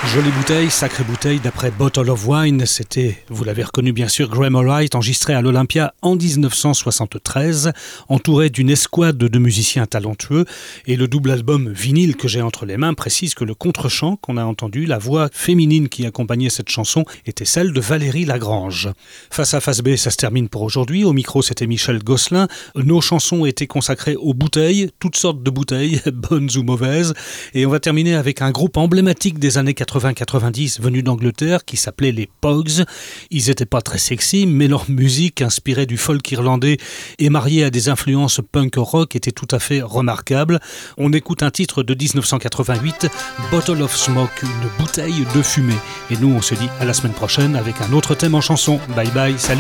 Jolie bouteille, sacrée bouteille d'après Bottle of Wine, c'était, vous l'avez reconnu bien sûr, Graham Allwright, enregistré à l'Olympia en 1973, entouré d'une escouade de musiciens talentueux, et le double album vinyle que j'ai entre les mains précise que le contre-chant qu'on a entendu, la voix féminine qui accompagnait cette chanson, était celle de Valérie Lagrange. Face A, Face B, ça se termine pour aujourd'hui. Au micro, c'était Michel Gosselin. Nos chansons étaient consacrées aux bouteilles, toutes sortes de bouteilles, bonnes ou mauvaises, et on va terminer avec un groupe emblématique des années 80-90 venus d'Angleterre qui s'appelait les Pogues. Ils n'étaient pas très sexy, mais leur musique, inspirée du folk irlandais et mariée à des influences punk rock, était tout à fait remarquable. On écoute un titre de 1988, Bottle of Smoke, une bouteille de fumée. Et nous, on se dit à la semaine prochaine avec un autre thème en chanson. Bye bye, salut!